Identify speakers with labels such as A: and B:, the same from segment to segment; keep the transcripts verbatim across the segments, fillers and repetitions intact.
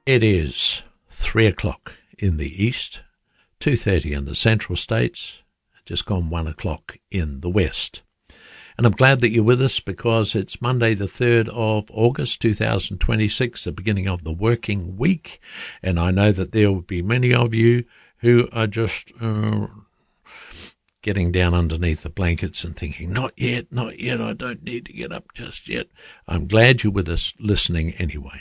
A: It is three o'clock in the east, two thirty in the central states, just gone one o'clock in the west. And I'm glad that you're with us because it's Monday the third of August two thousand twenty-six, the beginning of the working week. And I know that there will be many of you who are just uh, getting down underneath the blankets and thinking, not yet, not yet, I don't need to get up just yet. I'm glad you're with us listening anyway.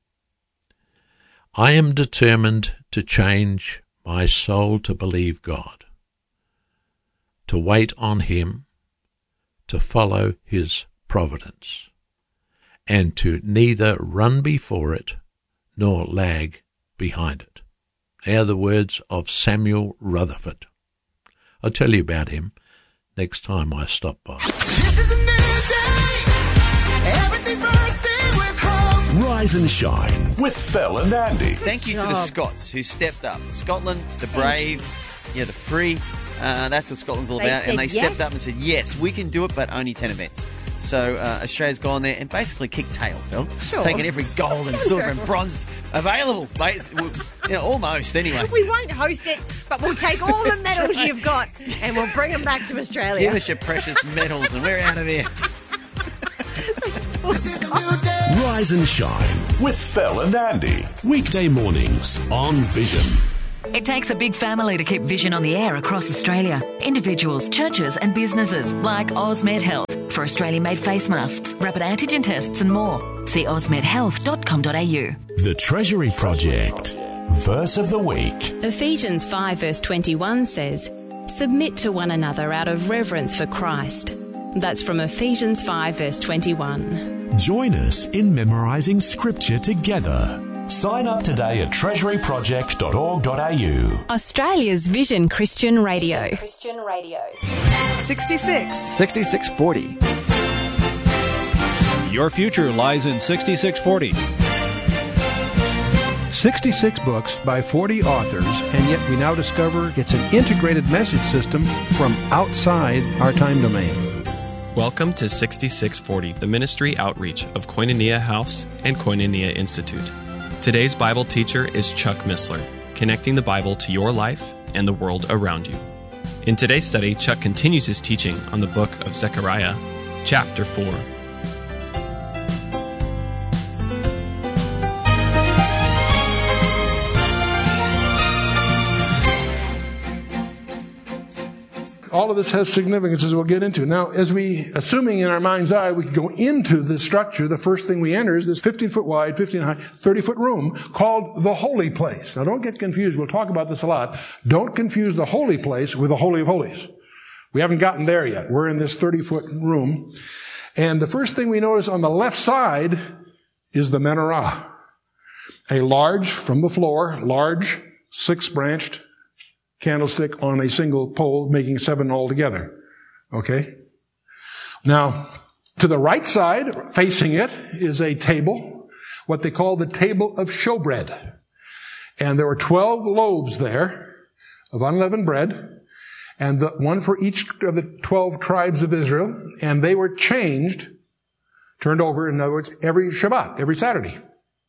A: I am determined to change my soul to believe God, to wait on Him, to follow His providence, and to neither run before it nor lag behind it. They are the words of Samuel Rutherford. I'll tell you about him next time I stop by.
B: This is a new day. Everything bursting with hope.
C: Rise and shine with Phil and Andy.
D: Thank you to the Scots who stepped up. Scotland, the brave, yeah, the free. Uh, that's what Scotland's all
E: They
D: about. And they
E: said
D: stepped
E: yes.
D: up and said, yes, we can do it, but only ten events. So uh, Australia's gone there and basically kicked tail, Phil.
E: Sure.
D: Taking every gold and silver and bronze available. Mate. You know, almost, anyway.
E: We won't host it, but we'll take all the medals you've got and we'll bring them back to Australia.
D: Give us your precious medals and we're out of here.
B: This is a new day.
C: Rise and shine with Phil and Andy. Weekday mornings on Vision.
F: It takes a big family to keep Vision on the air across Australia. Individuals, churches and businesses like Osmed Health for Australian-made face masks, rapid antigen tests and more. See osmed health dot com dot a u.
C: The Treasury Project. Verse of the week.
G: Ephesians five verse twenty-one says, "Submit to one another out of reverence for Christ." That's from Ephesians five verse twenty-one.
C: Join us in memorising scripture together. Sign up today at treasury project dot org dot a u.
G: Australia's Vision Christian Radio.
F: Christian Radio.
E: sixty-six.
D: sixty-six forty.
H: Your future lies in sixty-six forty.
I: sixty-six books by forty authors, and yet we now discover it's an integrated message system from outside our time domain.
J: Welcome to sixty-six forty, the ministry outreach of Koinonia House and Koinonia Institute. Today's Bible teacher is Chuck Missler, connecting the Bible to your life and the world around you. In today's study, Chuck continues his teaching on the book of Zechariah, chapter four.
I: All of this has significance, as we'll get into. Now, as we, assuming in our mind's eye, we could go into this structure, the first thing we enter is this fifteen foot wide, fifteen high, thirty foot room called the Holy Place. Now, don't get confused. We'll talk about this a lot. Don't confuse the Holy Place with the Holy of Holies. We haven't gotten there yet. We're in this thirty foot room. And the first thing we notice on the left side is the menorah. A large, from the floor, large, six-branched candlestick on a single pole, making seven altogether. Okay? Now, to the right side, facing it, is a table, what they call the table of showbread. And there were twelve loaves there of unleavened bread, and the one for each of the twelve tribes of Israel, and they were changed, turned over, in other words, every Shabbat, every Saturday.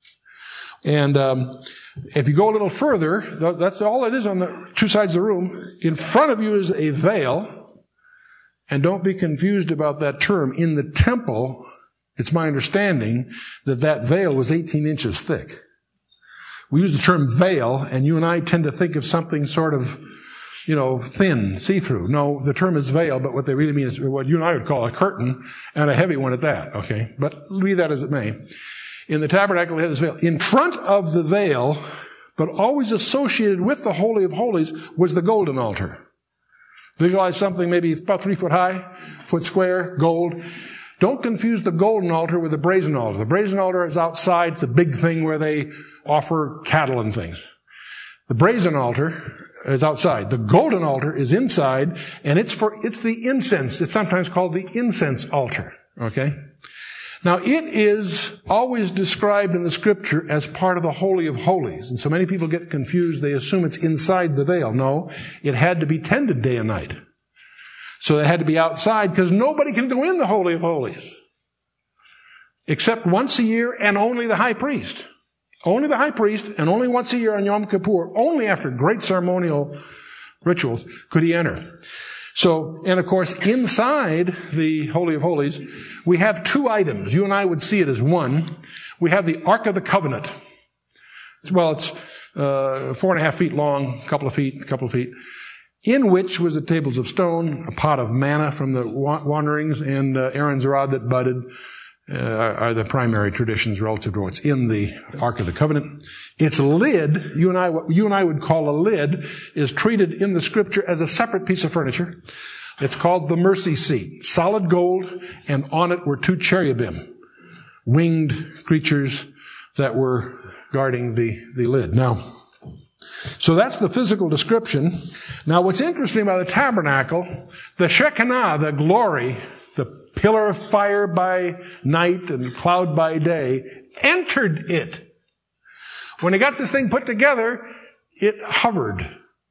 I: And um, if you go a little further, that's all it is on the two sides of the room. In front of you is a veil. And don't be confused about that term. In the temple, it's my understanding that that veil was eighteen inches thick. We use the term veil, and you and I tend to think of something sort of, you know, thin, see-through. No, the term is veil, but what they really mean is what you and I would call a curtain, and a heavy one at that, okay? But be that as it may. In the tabernacle, they had this veil. In front of the veil, but always associated with the Holy of Holies, was the golden altar. Visualize something maybe about three foot high, foot square, gold. Don't confuse the golden altar with the brazen altar. The brazen altar is outside. It's a big thing where they offer cattle and things. The brazen altar is outside. The golden altar is inside, and it's for, it's the incense. It's sometimes called the incense altar. Okay? Now, it is always described in the Scripture as part of the Holy of Holies. And so many people get confused. They assume it's inside the veil. No, it had to be tended day and night. So they had to be outside because nobody can go in the Holy of Holies except once a year and only the high priest. Only the high priest, and only once a year on Yom Kippur, only after great ceremonial rituals could he enter. So, and of course, inside the Holy of Holies, we have two items. You and I would see it as one. We have the Ark of the Covenant. Well, it's uh, four and a half feet long, a couple of feet, a couple of feet, in which was the tables of stone, a pot of manna from the wanderings, and uh, Aaron's rod that budded. Uh, are the primary traditions relative to what's in the Ark of the Covenant. Its lid, you and I, what you and I would call a lid, is treated in the Scripture as a separate piece of furniture. It's called the mercy seat, solid gold, and on it were two cherubim, winged creatures that were guarding the, the lid. Now, so that's the physical description. Now, what's interesting about the tabernacle, the Shekinah, the glory, the pillar of fire by night and cloud by day, entered it. When they got this thing put together, it hovered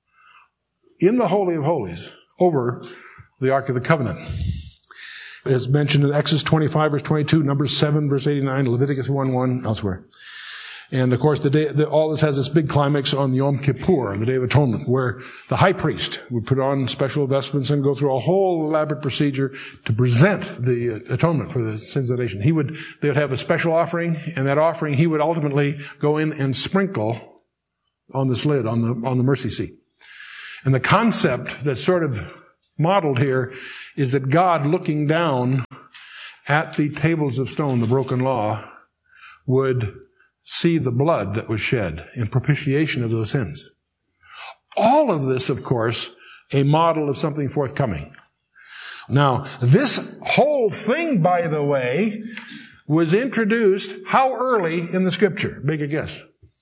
I: in the Holy of Holies over the Ark of the Covenant. It's mentioned in Exodus twenty-five, verse twenty-two, Numbers seven, verse eighty-nine, Leviticus one one, elsewhere. And of course, the day, the, all this has this big climax on Yom Kippur, the Day of Atonement, where the high priest would put on special vestments and go through a whole elaborate procedure to present the atonement for the sins of the nation. He would, they would have a special offering, and that offering he would ultimately go in and sprinkle on this lid, on the, on the mercy seat. And the concept that's sort of modeled here is that God, looking down at the tables of stone, the broken law, would see the blood that was shed in propitiation of those sins. All of this, of course, a model of something forthcoming. Now, this whole thing, by the way, was introduced how early in the Scripture? Make a guess.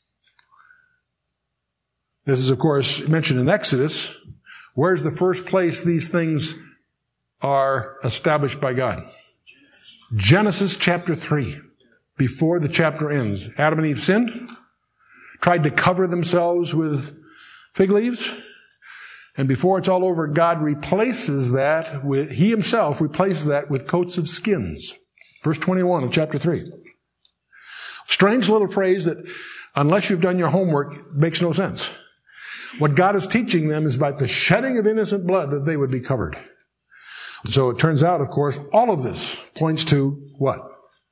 I: This is, of course, mentioned in Exodus. Where's the first place these things are established by God? Genesis chapter three. Before the chapter ends, Adam and Eve sinned, tried to cover themselves with fig leaves, and before it's all over, God replaces that with, He Himself replaces that with coats of skins. Verse twenty-one of chapter three. Strange little phrase that, unless you've done your homework, makes no sense. What God is teaching them is about the shedding of innocent blood that they would be covered. So it turns out, of course, all of this points to what?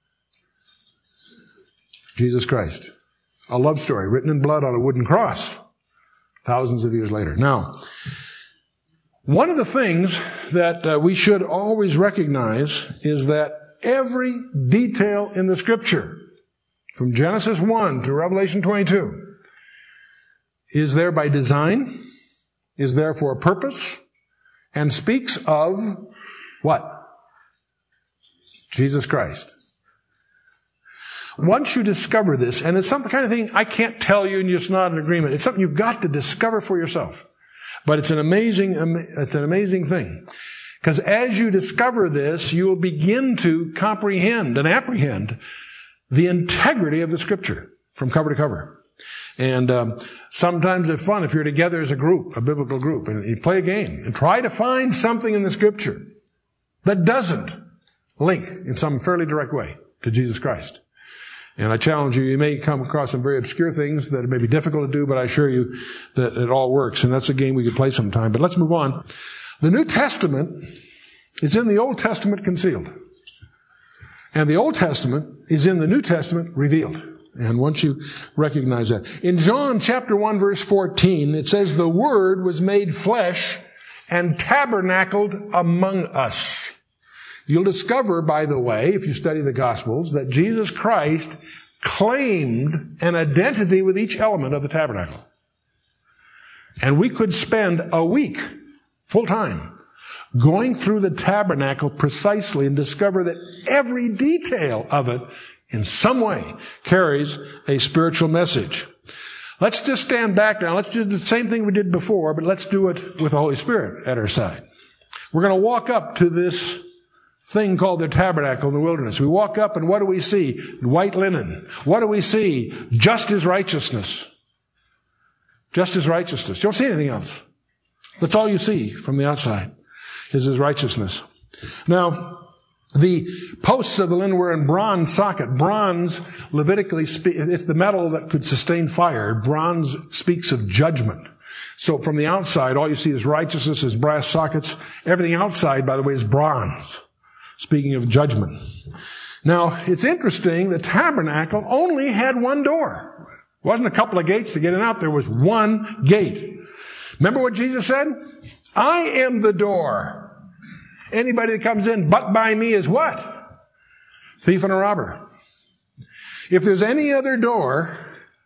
I: Jesus Christ. A love story written in blood on a wooden cross thousands of years later. Now, one of the things that uh, we should always recognize is that every detail in the Scripture, from Genesis one to Revelation twenty-two, is there by design, is there for a purpose, and speaks of what? Jesus Christ. Once you discover this, and it's some kind of thing I can't tell you and you're just not in agreement. It's something you've got to discover for yourself. But it's an amazing, it's an amazing thing. Because as you discover this, you will begin to comprehend and apprehend the integrity of the Scripture from cover to cover. And um, sometimes it's fun if you're together as a group, a biblical group, and you play a game and try to find something in the Scripture that doesn't link in some fairly direct way to Jesus Christ. And I challenge you, you may come across some very obscure things that may be difficult to do, but I assure you that it all works. And that's a game we could play sometime. But let's move on. The New Testament is in the Old Testament concealed. And the Old Testament is in the New Testament revealed. And once you recognize that. In John chapter one verse fourteen, it says, "The Word was made flesh and tabernacled among us." You'll discover, by the way, if you study the Gospels, that Jesus Christ claimed an identity with each element of the tabernacle. And we could spend a week, full time, going through the tabernacle precisely and discover that every detail of it, in some way, carries a spiritual message. Let's just stand back now. Let's do the same thing we did before, but let's do it with the Holy Spirit at our side. We're going to walk up to this thing called the tabernacle in the wilderness. We walk up and what do we see? White linen. What do we see? Just His righteousness. Just His righteousness. You don't see anything else. That's all you see from the outside, is His righteousness. Now, The posts of the linen were in bronze socket. Bronze, Levitically, spe- it's the metal that could sustain fire. Bronze speaks of judgment. So from the outside, all you see is righteousness, is brass sockets. Everything outside, by the way, is bronze, speaking of judgment. Now, it's interesting, the tabernacle only had one door. It wasn't a couple of gates to get in and out. There was one gate. Remember what Jesus said? I am the door. Anybody that comes in but by me is what? Thief and a robber. If there's any other door,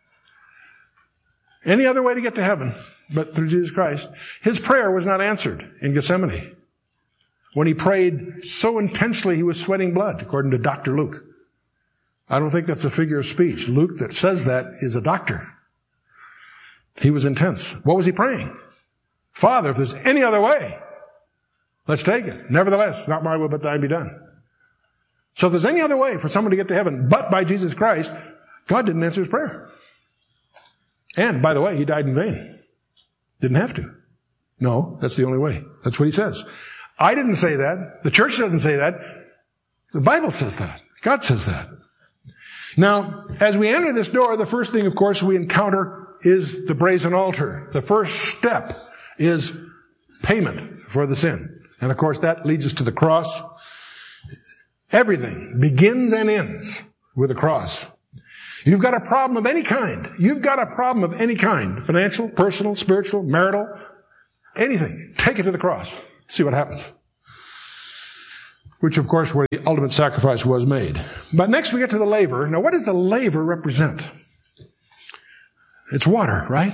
I: any other way to get to heaven but through Jesus Christ, his prayer was not answered in Gethsemane. When he prayed so intensely he was sweating blood, according to Doctor Luke. I don't think that's a figure of speech. Luke that says that is a doctor. He was intense. What was he praying? Father, if there's any other way, let's take it. Nevertheless, not my will, but thine be done. So if there's any other way for someone to get to heaven but by Jesus Christ, God didn't answer his prayer. And, by the way, he died in vain. Didn't have to. No, that's the only way. That's what he says. I didn't say that. The church doesn't say that. The Bible says that. God says that. Now, as we enter this door, the first thing, of course, we encounter is the brazen altar. The first step is payment for the sin. And, of course, that leads us to the cross. Everything begins and ends with a cross. You've got a problem of any kind. You've got a problem of any kind. Financial, personal, spiritual, marital, anything. Take it to the cross. See what happens. Which, of course, where the ultimate sacrifice was made. But next we get to the laver. Now, what does the laver represent? It's water, right?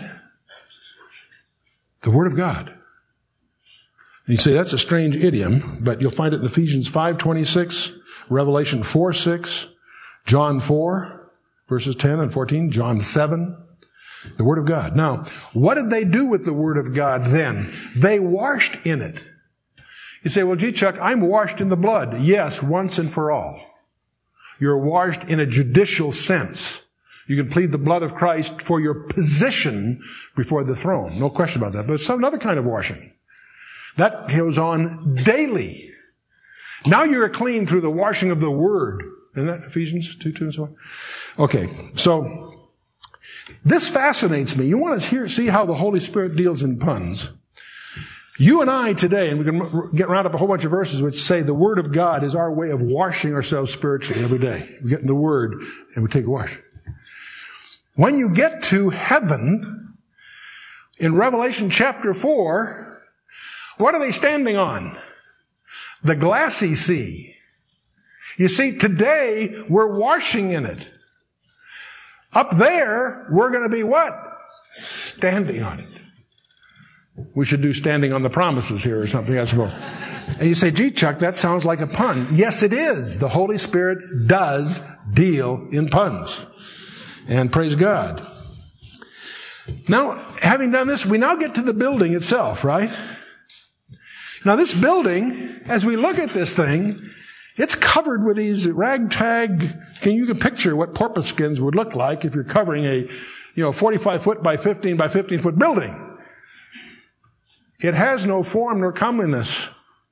I: The Word of God. And you say that's a strange idiom, but you'll find it in Ephesians five twenty-six, Revelation four six, John four, verses ten and fourteen, John seven. The Word of God. Now, what did they do with the Word of God then? They washed in it. You say, well, gee, Chuck, I'm washed in the blood. Yes, once and for all. You're washed in a judicial sense. You can plead the blood of Christ for your position before the throne. No question about that. But there's some another kind of washing. That goes on daily. Now you're clean through the washing of the Word. Isn't that Ephesians two, two and so on? Okay, so this fascinates me. You want to hear, see how the Holy Spirit deals in puns. You and I today, and we can get round up a whole bunch of verses which say the Word of God is our way of washing ourselves spiritually every day. We get in the Word and we take a wash. When you get to heaven, in Revelation chapter four, what are they standing on? The glassy sea. You see, today we're washing in it. Up there, we're going to be what? Standing on it. We should do standing on the promises here or something, I suppose. And you say, gee, Chuck, that sounds like a pun. Yes, it is. The Holy Spirit does deal in puns. And praise God. Now, having done this, we now get to the building itself, right? Now, this building, as we look at this thing, it's covered with these ragtag, can you can picture what porpoise skins would look like if you're covering a, you know, forty-five foot by fifteen by fifteen foot building. It has no form nor comeliness.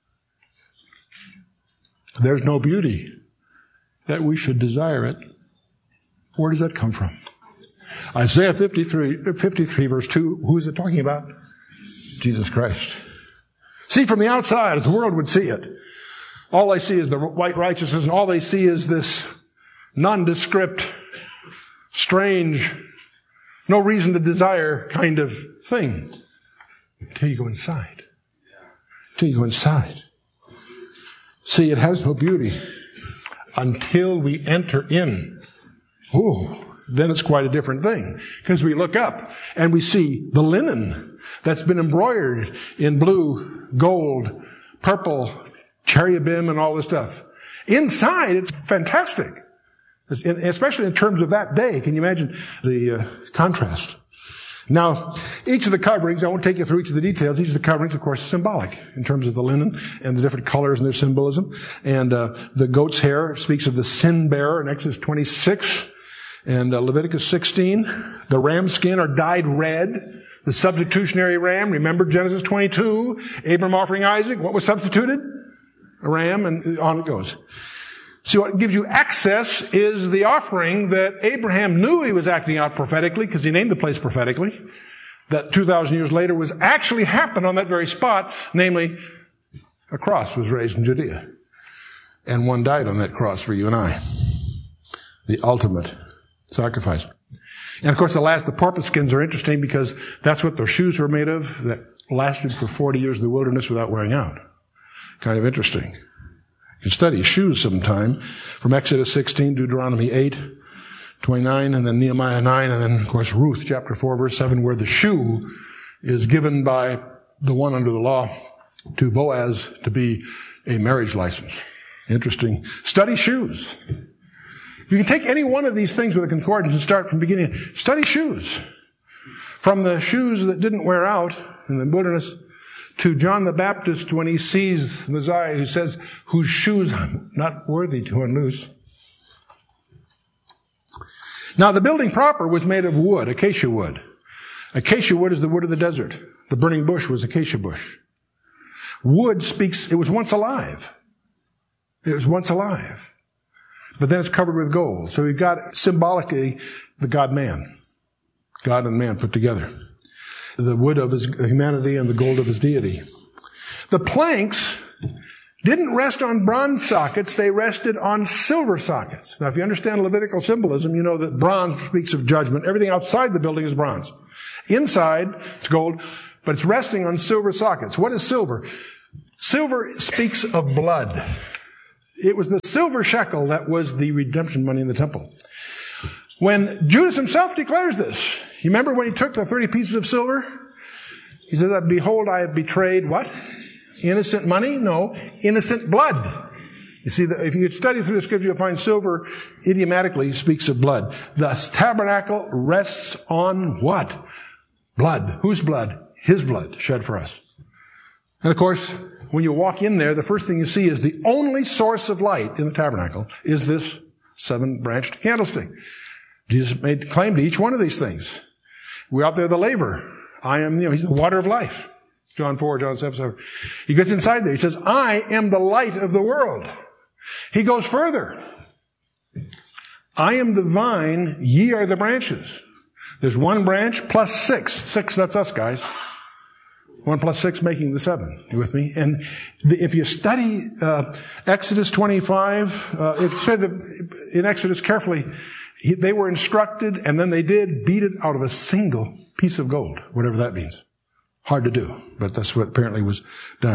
I: There's no beauty that we should desire it. Where does that come from? Isaiah fifty-three, fifty-three verse two, who is it talking about? Jesus Christ. See, from the outside, as the world would see it, all they see is the white righteousness, and all they see is this nondescript, strange, no reason to desire kind of thing. Until you go inside. Until you go inside. See, it has no beauty until we enter in. Ooh, then it's quite a different thing. Because we look up and we see the linen that's been embroidered in blue, gold, purple, cherubim, and all this stuff. Inside, it's fantastic. Especially in terms of that day. Can you imagine the uh, contrast? Now, each of the coverings, I won't take you through each of the details, each of the coverings, of course, is symbolic in terms of the linen and the different colors and their symbolism. And uh, the goat's hair speaks of the sin bearer in Exodus twenty-six and uh, Leviticus sixteen. The ram skin are dyed red. The substitutionary ram, remember Genesis twenty-two, Abram offering Isaac, what was substituted? a ram, and on it goes. See, what gives you access is the offering that Abraham knew he was acting out prophetically, because he named the place prophetically, that two thousand years later was actually happened on that very spot, namely, a cross was raised in Judea. And one died on that cross for you and I. The ultimate sacrifice. And of course, the last, the porpoise skins are interesting because that's what their shoes were made of, that lasted for forty years in the wilderness without wearing out. Kind of interesting. You can study shoes sometime from Exodus sixteen, Deuteronomy eight, twenty-nine, and then Nehemiah nine, and then, of course, Ruth chapter four, verse seven, where the shoe is given by the one under the law to Boaz to be a marriage license. Interesting. Study shoes. You can take any one of these things with a concordance and start from the beginning. Study shoes. From the shoes that didn't wear out in the wilderness to John the Baptist when he sees Messiah, who says, whose shoes I'm not worthy to unloose. Now, the building proper was made of wood, acacia wood. Acacia wood is the wood of the desert. The burning bush was acacia bush. Wood speaks, it was once alive. It was once alive. But then it's covered with gold. So you've got symbolically the God-man. God and man put together. The wood of his humanity and the gold of his deity. The planks didn't rest on bronze sockets, they rested on silver sockets. Now, if you understand Levitical symbolism, you know that bronze speaks of judgment. Everything outside the building is bronze. Inside, it's gold, but it's resting on silver sockets. What is silver? Silver speaks of blood. It was the silver shekel that was the redemption money in the temple. When Judas himself declares this, you remember when he took the thirty pieces of silver? He says, behold, I have betrayed what? Innocent money? No, innocent blood. You see, if you study through the scripture, you'll find silver idiomatically speaks of blood. The tabernacle rests on what? Blood. Whose blood? His blood shed for us. And of course, when you walk in there, the first thing you see is the only source of light in the tabernacle is this seven-branched candlestick. Jesus made claim to each one of these things. We're out there, the laver. I am, you know, he's the water of life. John four, John seven, seven. He gets inside there. He says, I am the light of the world. He goes further. I am the vine, ye are the branches. There's one branch plus six. Six, that's us, guys. One plus six making the seven. You with me? And the, if you study uh, Exodus twenty-five, uh, if you study the, in Exodus carefully, he, they were instructed, and then they did beat it out of a single piece of gold, whatever that means. Hard to do, but that's what apparently was done.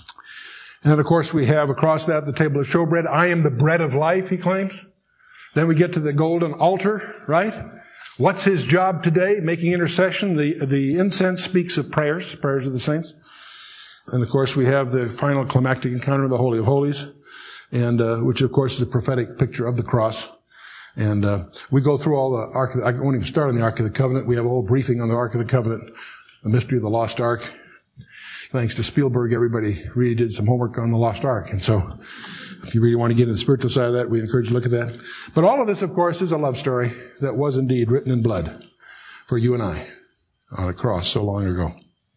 I: And then, of course, we have across that the table of showbread. I am the bread of life, he claims. Then we get to the golden altar, right? What's his job today? Making intercession. The, the incense speaks of prayers, prayers of the saints. And of course, we have the final climactic encounter in the Holy of Holies, and uh, which of course is a prophetic picture of the cross. And uh, we go through all the Ark of the, I won't even start on the Ark of the Covenant. We have a whole briefing on the Ark of the Covenant, the mystery of the lost Ark. Thanks to Spielberg, everybody really did some homework on the lost Ark. And so, if you really want to get into the spiritual side of that, we encourage you to look at that. But all of this, of course, is a love story that was indeed written in blood for you and I on a cross so long ago.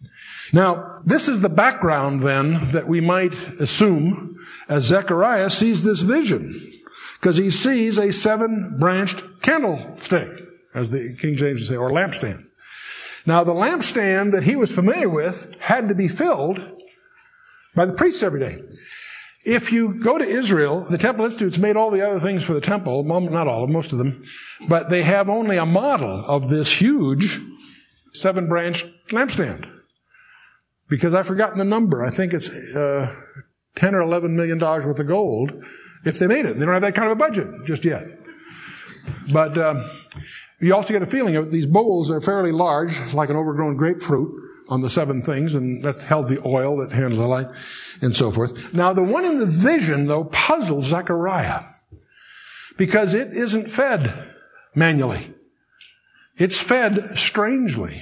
I: Now, this is the background, then, that we might assume as Zechariah sees this vision. Because he sees a seven-branched candlestick, as the King James would say, or lampstand. Now, the lampstand that he was familiar with had to be filled by the priests every day. If you go to Israel, the Temple Institute's made all the other things for the temple, not all of them, most of them, but they have only a model of this huge seven-branched lampstand. Because I've forgotten the number. I think it's uh, ten or eleven million dollars worth of gold if they made it. They don't have that kind of a budget just yet. But um, you also get a feeling of these bowls are fairly large, like an overgrown grapefruit on the seven things, and that's held the oil that handled the light, and so forth. Now, the one in the vision, though, puzzles Zechariah, because it isn't fed manually. It's fed strangely.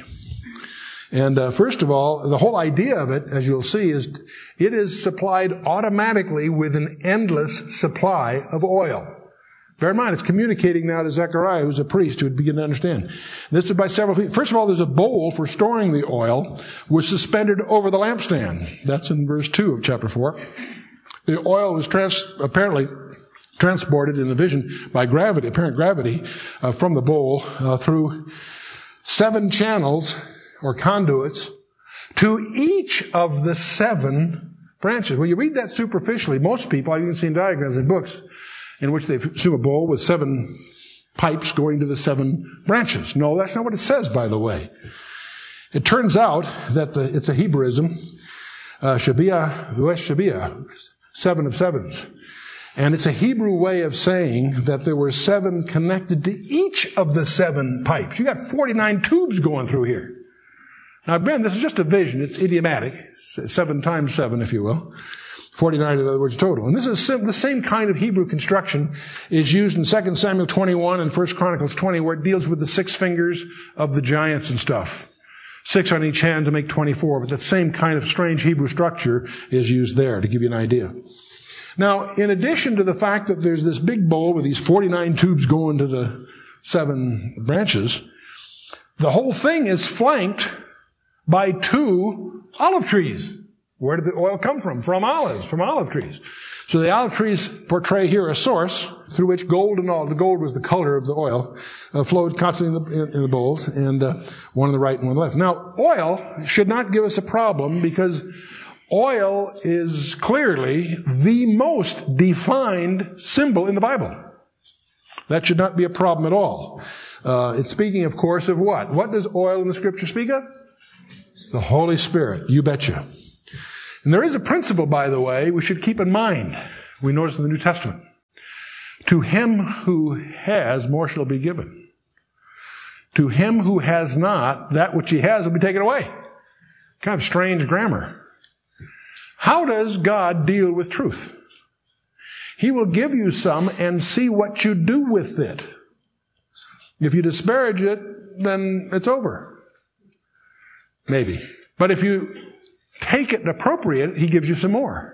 I: And uh, first of all, the whole idea of it, as you'll see, is it is supplied automatically with an endless supply of oil. Bear in mind, it's communicating now to Zechariah, who's a priest, who would begin to understand. This is by several feet. First of all, there's a bowl for storing the oil, was suspended over the lampstand. That's in verse two of chapter four. The oil was trans- apparently transported in the vision by gravity, apparent gravity, uh, from the bowl uh, through seven channels or conduits to each of the seven branches. When you read that superficially, most people, you can see in diagrams in books in which they assume a bowl with seven pipes going to the seven branches. No, that's not what it says, by the way. It turns out that the, it's a Hebrewism, uh, Shabia, Shabia, seven of sevens. And it's a Hebrew way of saying that there were seven connected to each of the seven pipes. You got forty-nine tubes going through here. Now, again, this is just a vision. It's idiomatic. Seven times seven, if you will. forty-nine, in other words, total. And this is the same kind of Hebrew construction is used in Second Samuel twenty-one and First Chronicles twenty, where it deals with the six fingers of the giants and stuff. Six on each hand to make twenty-four. But that same kind of strange Hebrew structure is used there, to give you an idea. Now, in addition to the fact that there's this big bowl with these forty-nine tubes going to the seven branches, the whole thing is flanked by two olive trees. Where did the oil come from? From olives, from olive trees. So the olive trees portray here a source through which gold and all, the gold was the color of the oil, uh, flowed constantly in the, in, in the bowls, and uh, one on the right and one on the left. Now, oil should not give us a problem because oil is clearly the most defined symbol in the Bible. That should not be a problem at all. Uh, it's speaking, of course, of what? What does oil in the Scripture speak of? The Holy Spirit. You betcha. And there is a principle, by the way, we should keep in mind. We notice in the New Testament. To him who has, more shall be given. To him who has not, that which he has will be taken away. Kind of strange grammar. How does God deal with truth? He will give you some and see what you do with it. If you disparage it, then it's over. Maybe. But if you take it and appropriate it, he gives you some more.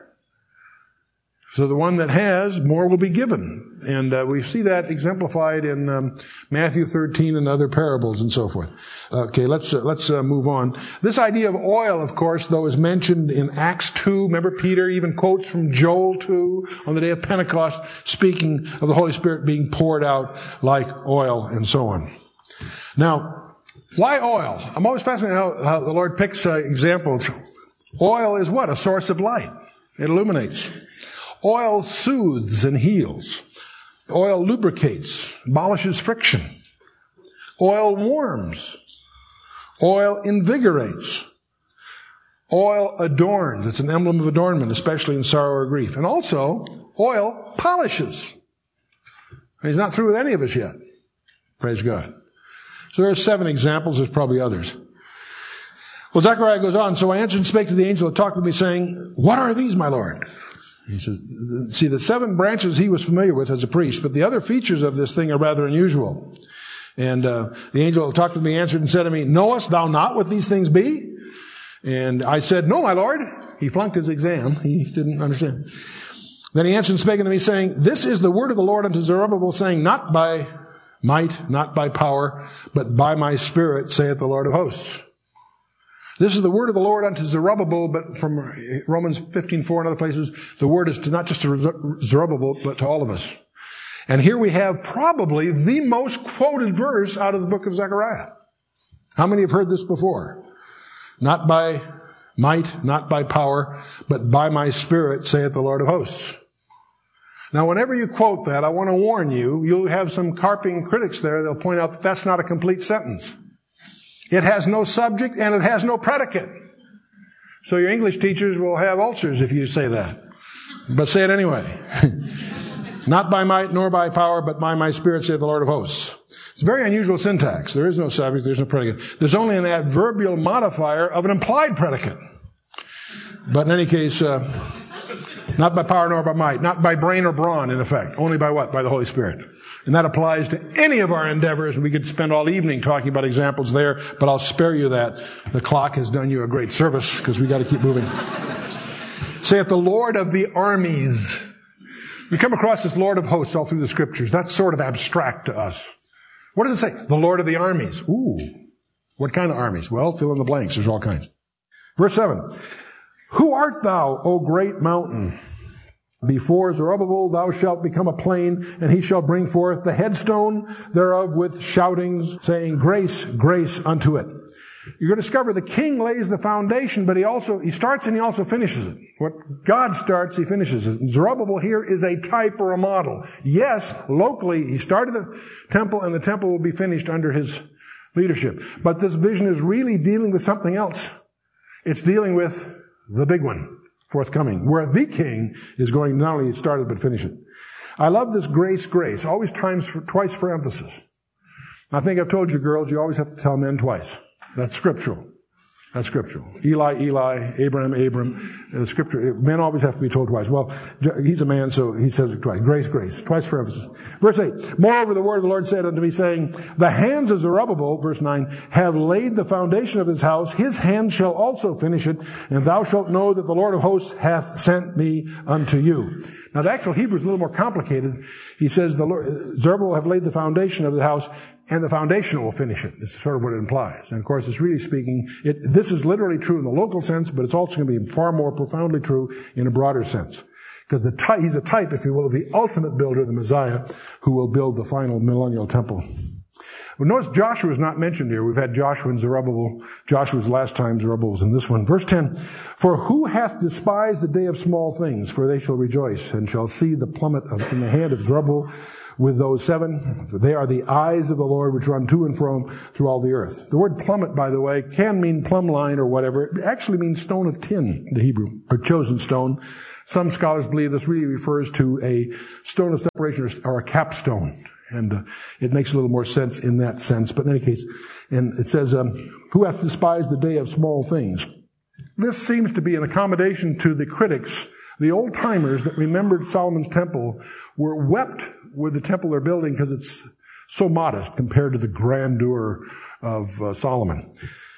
I: So the one that has, more will be given. And uh, we see that exemplified in um, Matthew thirteen and other parables and so forth. Okay, let's uh, let's uh, move on. This idea of oil, of course, though, is mentioned in Acts two. Remember, Peter even quotes from Joel two on the day of Pentecost, speaking of the Holy Spirit being poured out like oil and so on. Now, why oil? I'm always fascinated how, how the Lord picks uh, examples. Oil is what? A source of light. It illuminates. Oil soothes and heals. Oil lubricates, abolishes friction. Oil warms. Oil invigorates. Oil adorns. It's an emblem of adornment, especially in sorrow or grief. And also, oil polishes. He's not through with any of us yet. Praise God. So there are seven examples. There's probably others. Well, Zechariah goes on, so I answered and spake to the angel that talked with me, saying, what are these, my Lord? He says, see, the seven branches he was familiar with as a priest, but the other features of this thing are rather unusual. And uh, the angel that talked with me answered and said to me, knowest thou not what these things be? And I said, no, my Lord. He flunked his exam. He didn't understand. Then he answered and spake unto me, saying, this is the word of the Lord unto Zerubbabel, saying, not by might, not by power, but by my Spirit, saith the Lord of hosts. This is the word of the Lord unto Zerubbabel, but from Romans fifteen four and other places, the word is to not just to Zerubbabel, but to all of us. And here we have probably the most quoted verse out of the book of Zechariah. How many have heard this before? Not by might, not by power, but by my Spirit, saith the Lord of hosts. Now, whenever you quote that, I want to warn you, you'll have some carping critics there. They'll point out that that's not a complete sentence. It has no subject and it has no predicate. So your English teachers will have ulcers if you say that. But say it anyway. Not by might nor by power, but by my Spirit, saith the Lord of hosts. It's very unusual syntax. There is no subject, there's no predicate. There's only an adverbial modifier of an implied predicate. But in any case, uh, not by power nor by might, not by brain or brawn, in effect. Only by what? By the Holy Spirit. And that applies to any of our endeavors, and we could spend all evening talking about examples there, but I'll spare you that. The clock has done you a great service, because we got to keep moving. Saith the Lord of the armies. We come across this Lord of hosts all through the Scriptures. That's sort of abstract to us. What does it say? The Lord of the armies. Ooh. What kind of armies? Well, fill in the blanks. There's all kinds. Verse seven. Who art thou, O great mountain? Before Zerubbabel thou shalt become a plain, and he shall bring forth the headstone thereof with shoutings, saying, Grace, grace unto it. You're going to discover the king lays the foundation, but he also, he starts and he also finishes it. What God starts, he finishes it. And Zerubbabel here is a type or a model. Yes, locally, he started the temple, and the temple will be finished under his leadership. But this vision is really dealing with something else. It's dealing with the big one forthcoming, where the king is going not only start it, but finish it. I love this grace, grace, always times for, twice for emphasis. I think I've told you girls, you always have to tell men twice. That's scriptural. That's scriptural. Eli, Eli, Abraham, Abram. Uh, scripture. Men always have to be told twice. Well, he's a man, so he says it twice. Grace, grace. Twice for emphasis. Verse eight. Moreover, the word of the Lord said unto me, saying, The hands of Zerubbabel, verse nine, have laid the foundation of his house. His hand shall also finish it. And thou shalt know that the Lord of hosts hath sent me unto you. Now, the actual Hebrew is a little more complicated. He says, the Lord, Zerubbabel have laid the foundation of the house, and the foundation will finish it. It's sort of what it implies. And of course, it's really speaking, it, this is literally true in the local sense, but it's also going to be far more profoundly true in a broader sense. Because the ty- he's a type, if you will, of the ultimate builder, the Messiah, who will build the final millennial temple. But notice Joshua is not mentioned here. We've had Joshua and Zerubbabel. Joshua's last time, Zerubbabel was in this one. Verse ten, For who hath despised the day of small things? For they shall rejoice, and shall see the plummet of, in the hand of Zerubbabel with those seven. For they are the eyes of the Lord which run to and fro through all the earth. The word plummet, by the way, can mean plumb line or whatever. It actually means stone of tin, the Hebrew, or chosen stone. Some scholars believe this really refers to a stone of separation or a capstone. And uh, it makes a little more sense in that sense. But in any case, and it says, um, who hath despised the day of small things? This seems to be an accommodation to the critics. The old-timers that remembered Solomon's temple were wept with the temple they're building because it's so modest compared to the grandeur of uh, Solomon.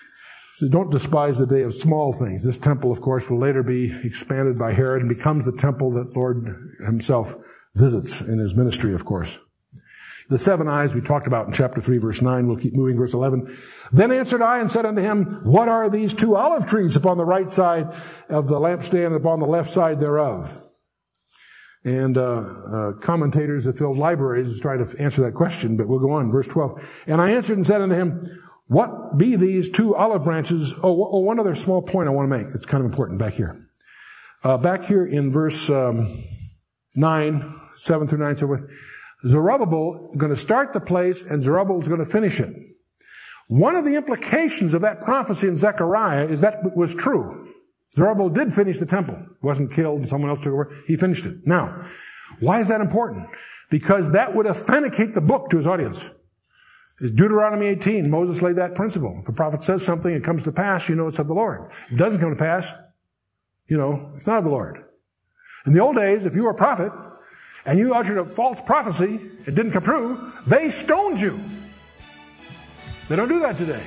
I: So don't despise the day of small things. This temple, of course, will later be expanded by Herod and becomes the temple that Lord himself visits in his ministry, of course. The seven eyes we talked about in chapter three, verse nine. We'll keep moving, verse eleven. Then answered I and said unto him, What are these two olive trees upon the right side of the lampstand and upon the left side thereof? And uh, uh commentators have filled libraries to try to answer that question, but we'll go on. Verse twelve. And I answered and said unto him, What be these two olive branches? Oh, oh one other small point I want to make. It's kind of important back here. Uh, back here in verse um, nine, seven through nine, so forth. Zerubbabel is going to start the place, and Zerubbabel is going to finish it. One of the implications of that prophecy in Zechariah is that it was true. Zerubbabel did finish the temple. Wasn't killed and someone else took over. He finished it. Now, why is that important? Because that would authenticate the book to his audience. It's Deuteronomy eighteen. Moses laid that principle. If a prophet says something, it comes to pass, you know it's of the Lord. If it doesn't come to pass, you know, it's not of the Lord. In the old days, if you were a prophet, and you uttered a false prophecy, it didn't come true, they stoned you. They don't do that today.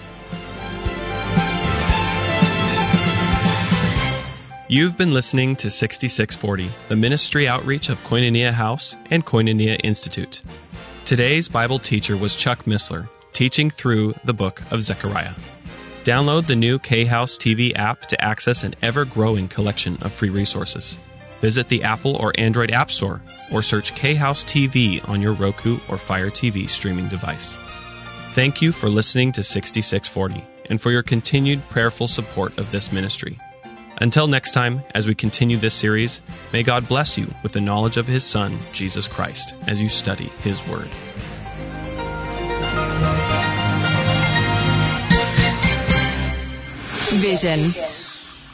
J: You've been listening to sixty-six forty, the ministry outreach of Koinonia House and Koinonia Institute. Today's Bible teacher was Chuck Missler, teaching through the book of Zechariah. Download the new K-House T V app to access an ever-growing collection of free resources. Visit the Apple or Android App Store or search K-House T V on your Roku or Fire T V streaming device. Thank you for listening to sixty-six forty and for your continued prayerful support of this ministry. Until next time, as we continue this series, may God bless you with the knowledge of His Son, Jesus Christ, as you study His Word.
F: Vision